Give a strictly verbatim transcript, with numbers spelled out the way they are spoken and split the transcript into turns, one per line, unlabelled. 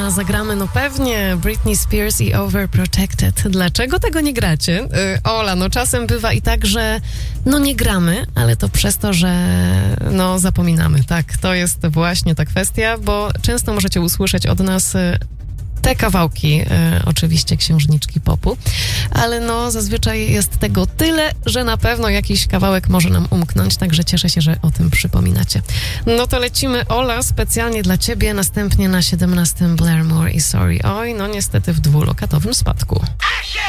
a zagramy no pewnie Britney Spears i Overprotected. Dlaczego tego nie gracie? Yy, Ola, no czasem bywa i tak, że no nie gramy, ale to przez to, że no zapominamy. Tak, to jest właśnie ta kwestia, bo często możecie usłyszeć od nas yy, te kawałki, y, oczywiście księżniczki popu, ale no zazwyczaj jest tego tyle, że na pewno jakiś kawałek może nam umknąć, także cieszę się, że o tym przypominacie. No to lecimy, Ola, specjalnie dla ciebie, następnie na siedemnastym Blair Moore i Sorry. Oj, no niestety w dwulokatowym spadku.